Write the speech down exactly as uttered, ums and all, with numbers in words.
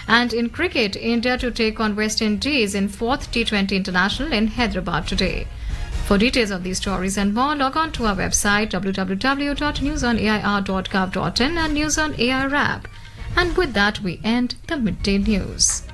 And in cricket, India to take on West Indies in fourth T twenty International in Hyderabad today. For details of these stories and more, log on to our website w w w dot news on a i r dot gov dot in and News on A I R app. And with that, we end the midday news.